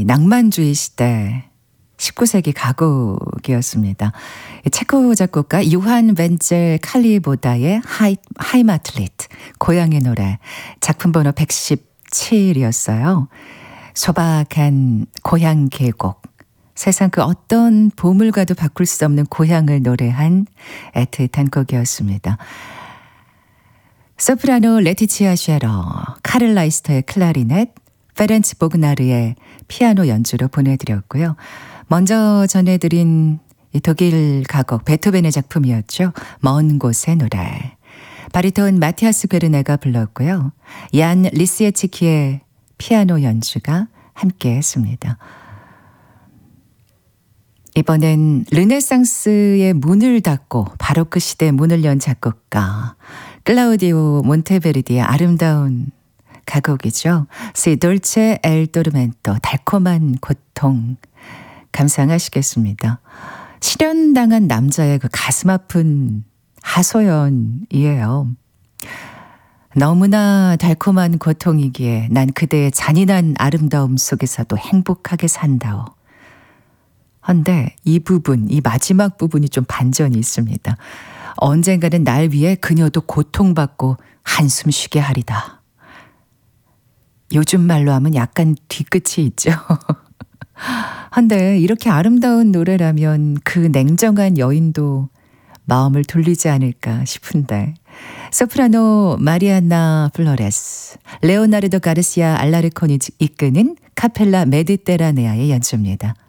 낭만주의 시대 19세기 가곡이었습니다. 체코 작곡가 요한 벤젤 칼리보다의 하이마틀리트 고향의 노래 작품 번호 117이었어요. 소박한 고향 계곡, 세상 그 어떤 보물과도 바꿀 수 없는 고향을 노래한 애틋한 곡이었습니다. 소프라노 레티치아 쉐러, 카를 라이스터의 클라리넷, 페렌츠 보그나르의 피아노 연주로 보내드렸고요. 먼저 전해드린 독일 가곡 베토벤의 작품이었죠. 먼 곳의 노래. 바리톤 마티아스 괴르네가 불렀고요. 얀 리스예치키의 피아노 연주가 함께했습니다. 이번엔 르네상스의 문을 닫고 바로크 시대의 문을 연 작곡가 클라우디오 몬테베르디의 아름다운 가곡이죠. Si dolce el tormento, 달콤한 고통 감상하시겠습니다. 실연당한 남자의 그 가슴 아픈 하소연이에요. 너무나 달콤한 고통이기에 난 그대의 잔인한 아름다움 속에서도 행복하게 산다오. 헌데 이 부분, 이 마지막 부분이 좀 반전이 있습니다. 언젠가는 날 위해 그녀도 고통받고 한숨 쉬게 하리다. 요즘 말로 하면 약간 뒤끝이 있죠. 헌데 이렇게 아름다운 노래라면 그 냉정한 여인도 마음을 돌리지 않을까 싶은데. 소프라노 마리아나 플로레스, 레오나르도 가르시아 알라르콘이 이끄는 카펠라 메디테라네아의 연주입니다.